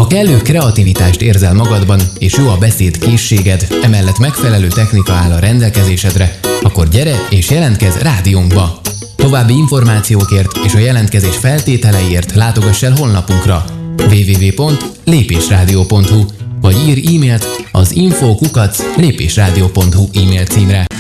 Ha kellő kreativitást érzel magadban, és jó a beszéd készséged, emellett megfelelő technika áll a rendelkezésedre, akkor gyere és jelentkezz rádiónkba! További információkért és a jelentkezés feltételeiért látogass el honlapunkra www.lépésradio.hu vagy írj e-mailt az info@lépésradio.hu e-mail címre.